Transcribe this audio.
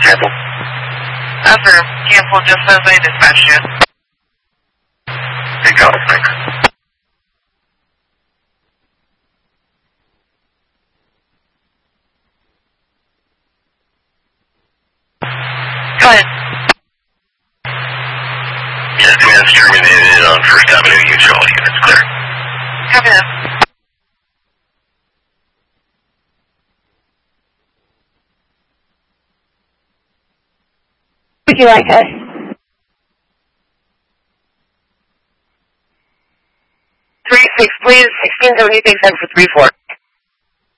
Cancel. Affirm. Cancel just as I dispatched you. Take off, thanks. Go ahead. Yeah, command's terminated on First Avenue. Use all units clear. Copy that. Would you like us? 3-6, please. 1670, take 7 for 3-4.